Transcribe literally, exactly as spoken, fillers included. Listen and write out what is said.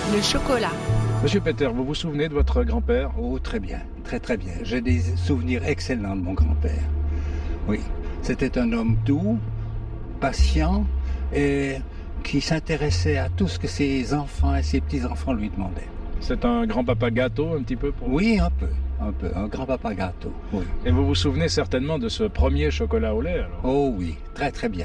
Le chocolat. Monsieur Peter, vous vous souvenez de votre grand-père? Oh, très bien, très très bien. J'ai des souvenirs excellents de mon grand-père. Oui, c'était un homme doux, patient et qui s'intéressait à tout ce que ses enfants et ses petits-enfants lui demandaient. C'est un grand-papa gâteau un petit peu pour vous? Oui, un peu, un peu, un grand-papa gâteau, oui. Et vous vous souvenez certainement de ce premier chocolat au lait alors? Oh oui, très très bien.